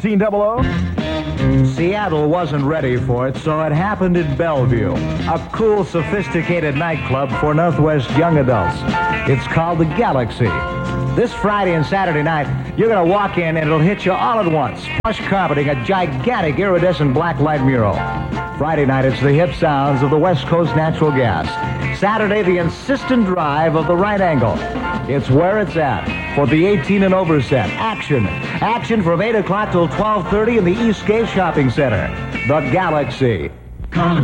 Seattle wasn't ready for it, so it happened in Bellevue, a cool, sophisticated nightclub for Northwest young adults. It's called the Galaxy. This Friday and Saturday night, you're going to walk in and it'll hit you all at once. Plush carpeting, a gigantic iridescent black light mural. Friday night, it's the hip sounds of the West Coast Natural Gas. Saturday, the insistent drive of the Right Angle. It's where it's at for the 18 and over set. Action from 8 o'clock till 12:30 in the Eastgate Shopping Center. The Galaxy.